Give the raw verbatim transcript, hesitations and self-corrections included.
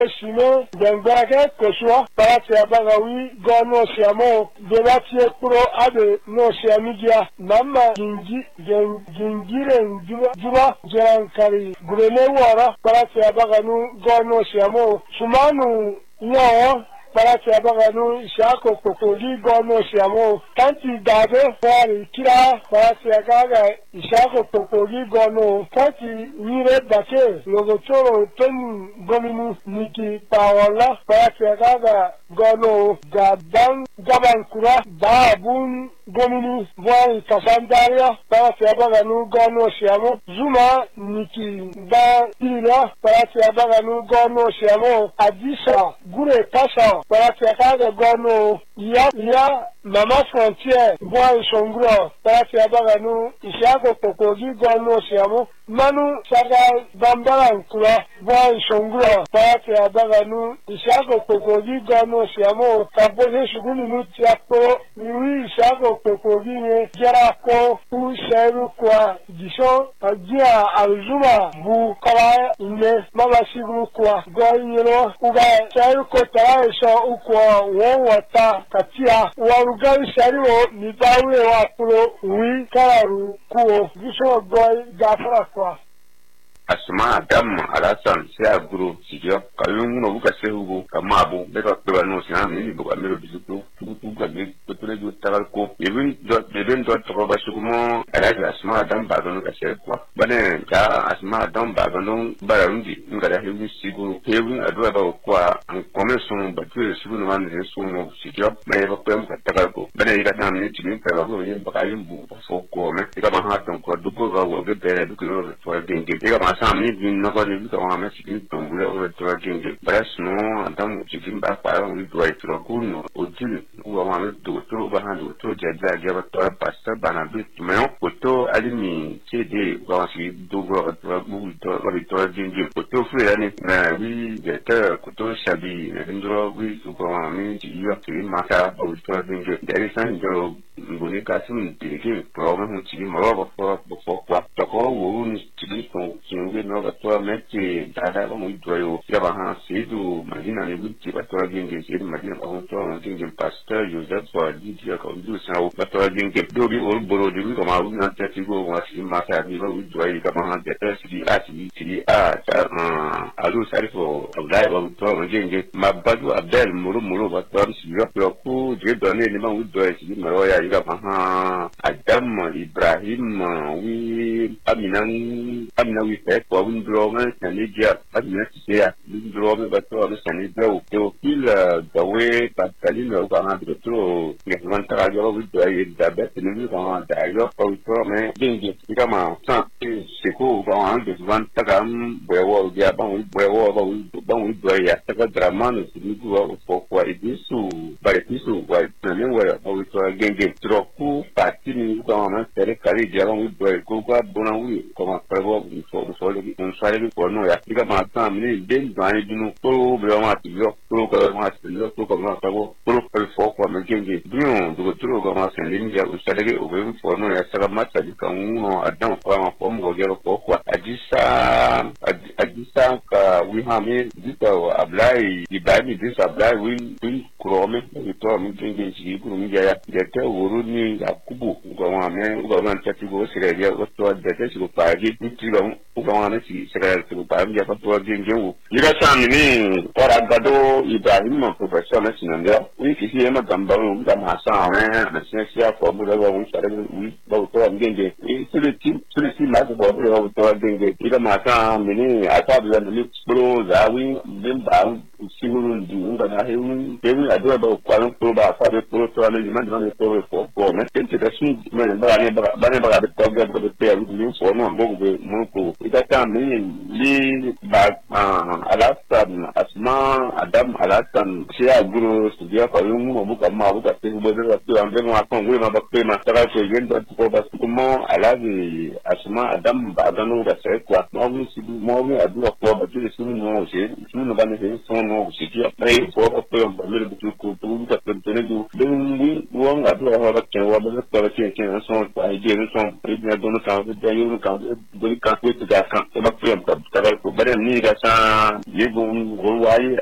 Sinon, Bengaga, Kosua, Paratia Bagawi, Gono Siamo, Belati Pro Ade, no Siamidia, Mama, Gingi, Gingire, Juba, Jerankari, Grene Wara, Paratia Baganu, Gono Siamo, Sumanu, Yo. Paratia Baganu, Shako, Kokoli, Gono Siamo, Tanti Dade, Fari, Kira, Paratia Gaga, Shako, Kokoli, Gono, Tanti Nire Bake, Logotoro, Tony, Gomini, Niki, Paola, Paratia Gaga, Gono, Gaban, Gabankura, Babun, Gomini, Voy, Casandaria, Paratia Baganu, Gono Siamo, Zuma, Niki, Da, Ila, Paratia Baganu, Gono Siamo, Adisa, Gure, Kasa, Paratia Gaga, Gono, Ya, Ya, Mama Frontière, Voy, Songro, Paratia Baganu, Isiago, Kokogi, Gono Siamo, Manu, Saga, Bambarankura, Voy, Songro, Paratia Baganu, Isiago, Kokogi, Gono Siamo, Kaboze, Suguni, Nutiapo, Louis, Isiago, Kokogi, Gerako, Pu, Seru, Kwa, Dishon, Adia, Alzuma, Bu, Kala, Ine, Mama Sigru, Kwa, Goy, Yelo, Uga, Seru, Kota, Esha, Ukwa, Wawata, Katia, Warugai, Seru, Nidawe, Wapulo, Ui, Kararu, Kuo, Dishon, Goy, Gafra, Kwa. Asma Adam Alasan Sia Guru Sijo Kalung no buka sehugo kamabu beka kwa no sina mimi buka mero bizuku tuku ka ge tutule ju tagalko even dot even dot to ba sukumo ala Asma Adam bagono ka sekwa bane ka Asma Adam bagono bararundi ngara hewu sigo hewu adwa ba kwa an komeson ba tu sigo no man reso no sijo me ba pem ka tagalko bane ira na mi timi pa ba ko yin ba ka yin bu so ko me ka ba ha ton ko duko ga wo ge bere duko ro to dingi ka ma Sammy bin no ni ko ma sikin tongule o to ginge brasno adam sikin ba pa o do ai tro kuno o jil o ma me do to ba han do to jadza ge ba to pasta bana bit me o to alimi cd ko si do go to bu to ba to ginge o to fu ya ni na wi ge ta ko to shabi ne ndro wi ko ma mi ji yo ti ma ka o to ginge there is an do ngoni ka sim ti ge problem ti mo ba ko ko ko to ko wo ni ti ko we know that to make data ba muy doyo ya ba ha sidu madina ne buti ba to ginge sidu madina ba to ginge pastor Joseph for dia ko du sa ba to ginge do bi ol boro di ko ma na ta ti go wa si ma ta bi ba u doyo ka ba ha de ta si a si si a ta a lu sa fo dai ba to ginge ma ba du abdel muru muru ba to si yo ko je do ne ni ma u doyo si ma ro ya ga ba ha Adam Ibrahim wi aminan amina wi kwa windrome Nigeria adina tsia windrome bato amesanida uko kila dawe patalino kwa ngado tro ngwan tarajo wido ay dabet ni kwa dayo kwa tro me dingi kama sa siko kwa ngado wan tagam bwewo dia ban bwewo ba ban wido ya taga dramano sidu kwa kwa idisu bare tisu kwa nene wa kwa genge tro ku patini kwa ma tere kali dia ban wido ko kwa bona wi kwa prevo so so un swahili ko no ya kika ma ta mi ben dwan dinu ko be ma ti yo ko ko ma ti yo ko ko ma ta ko ko ko fo ko ma genge dinu do tro ko ma sen lin ya usale o be fo no ya sala ma ta di kan no adam ko ma ko mo gero ko ko ajisa ajisa ka wi ha mi dita ablai ibani disa ablai wi wi krome ni to mi genge ji ku mi ya ya te woro ni akubu ko ma me ko ma ta ti go sire ya ko to de te ko pa gi ti lo ko ma si sekretary to pa mi ya ko to ginge wu ira sami ni ora gado Ibrahim professor na sinanda wi ki si ma gamba mu da ma sa me na siya ko mu da wu sare wi ba to ginge e sule ti sule si ma ko ba to ginge ira ma sa mi ni ata bi na ni pro za wi bimba simuru di unda na he wi e wi ado ba ko pro ba fa be pro to ale ma na to ko ko me te te su me ba ni ba ba ni ba ba to ga ko te ni fo no bo be mu ko ita ta mi li ba alasan Asma Adam alasan sia guru studia ko yung mo buka ma buka te bo de tu ambe ma ko ngui ma ba pe ma ta ko yen to ko ba ko mo alazi Asma Adam ba danu ga se kwa mo mi si mo mi adu ko ba tu su no se su no ba ne se so no sigi ai ko ko ko ba mere bu ko bu ka tene du den wi wo nga do ha ba ken wa ba ko ke ke so ai je so ai na do no ka da yo ka do ka ko ta ka ba ko ka ta ko bare ni ga sa ye go go wa